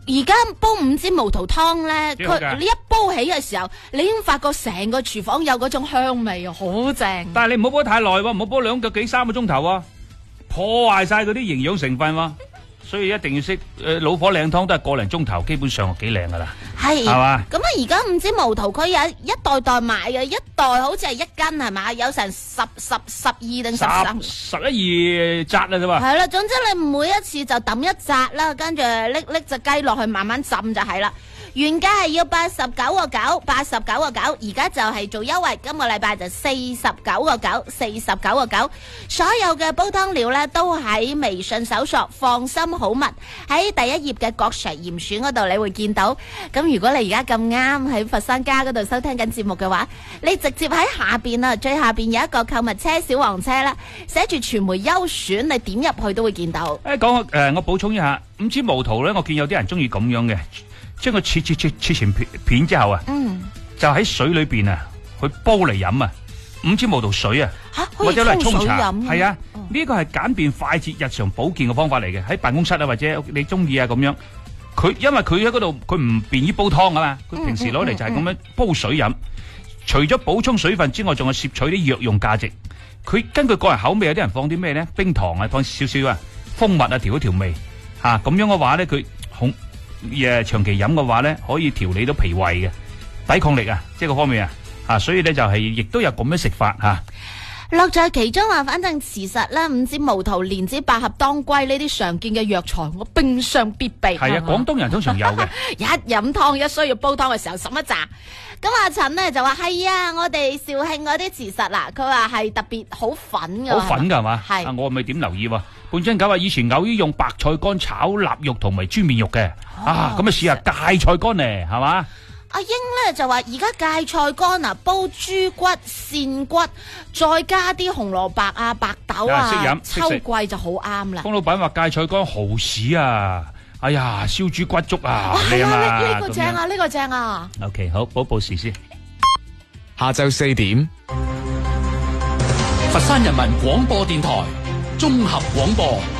而家煲五支毛肚湯咧，你一煲起嘅時候，你已經發覺成個廚房有嗰種香味啊，好正。 但係你唔好煲太耐喎，唔好煲2個幾3個鐘頭喎，破壞晒嗰啲營養成分喎。所以一定要識老火靚湯都係個零鐘頭，基本上幾靚噶啦，係嘛？咁啊，而家五支毛肚佢有一袋袋買嘅，一袋好似係1斤係嘛？有成12定11扎啦啫嘛。係啦，總之你每一次就抌一扎啦，跟住拎隻雞落去慢慢浸就係啦。原價係要89.9，而家就係做優惠，今個禮拜就49.9，所有嘅煲湯料呢都喺微信搜索放心好物，喺第一頁嘅國粹嚴選嗰度你會見到。咁如果你而家咁啱喺佛山家嗰度收聽緊節目嘅話，你直接喺下邊啊，最下邊有一個購物車小黃車啦，寫住傳媒優選，你點入去都會見到。我補充一下，五支毛肚呢，我見有啲人中意咁樣嘅。將佢切成片之後啊，就喺水裏邊啊，去煲嚟飲啊，5支毛肚水啊，或者嚟沖茶，係啊，呢個係簡便快捷日常保健嘅方法嚟嘅。喺辦公室啊，或者你中意啊咁樣，因為佢喺嗰度，佢唔便於煲湯啊嘛，佢平時攞嚟就係咁樣煲水飲。除咗補充水分之外，仲有攝取啲藥用價值。佢根據個人口味，有啲人放啲咩咧？冰糖啊，放少少啊，蜂蜜啊，調一調味吓，咁樣嘅話咧，佢長期飲嘅話咧，可以調理到脾胃嘅抵抗力啊，即係個方面啊，所以咧就係亦都有咁樣食法吓。樂在其中話，反正其實咧，五支毛肚、蓮子、百合、當歸呢啲常見嘅藥材，我冰箱必備。係啊，廣東人通常有嘅。一飲湯一需要煲湯嘅時候，十一扎。咁阿陳呢就話係啊，我哋肇慶嗰啲芡實啦，佢話係特別好粉噶。好粉噶係嘛？係。我未點留意喎。半真九話以前偶爾用白菜乾炒臘肉同埋豬面肉嘅，咁啊試下芥菜乾咧，係嘛？阿英咧就話而家芥菜乾啊，煲豬骨、扇骨，再加啲紅蘿蔔啊、白豆啊，秋季就好啱啦。方老闆話芥菜乾蠔豉啊，哎呀燒豬骨粥啊，靚啊！呢個正啊，呢個正啊。OK， 好，報時先。 下晝4點， 佛山人民廣播電台綜合廣播。